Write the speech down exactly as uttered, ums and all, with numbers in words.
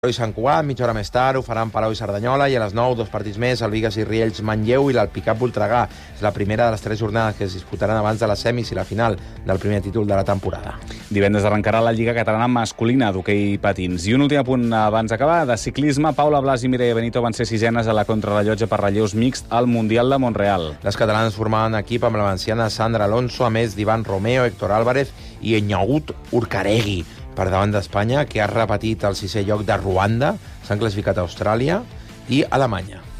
i Sant Cugat, mitja hora més tard ho faran Palau i Cerdanyola, i a les nou, dos partits més, el Bigues i Riells Manlleu i l'Alpicap Voltregà. És la primera de les tres jornades que es disputaran abans de les semis i la final del primer títol de la temporada. Divendres arrencarà la Lliga Catalana masculina d'hoquei patins. I un últim apunt abans d'acabar, de ciclisme. Paula Blas i Mireia Benito van ser sisenes a la contrarrellotge per relleus mixt al Mundial de Montreal. Les catalanes formaven equip amb la valenciana Sandra Alonso, a més d'Ivan Romeo, Héctor Álvarez i Enyaugut Urcaregui, per davant d'Espanya, que ha repetit el sisè lloc de Ruanda. S'han classificat a Austràlia i Alemanya.